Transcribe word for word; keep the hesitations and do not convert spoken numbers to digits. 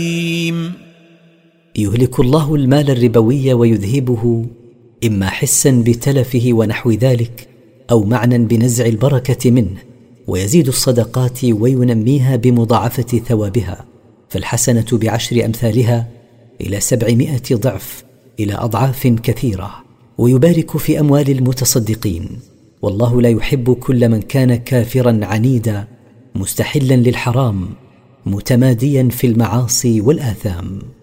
يهلك الله المال الربوي ويذهبه إما حسا بتلفه ونحو ذلك، أو معنى بنزع البركة منه، ويزيد الصدقات وينميها بمضاعفة ثوابها، فالحسنة بعشر أمثالها إلى سبعمائة ضعف، إلى أضعاف كثيرة. ويبارك في أموال المتصدقين، والله لا يحب كل من كان كافرا عنيدا مستحلا للحرام متماديا في المعاصي والآثام.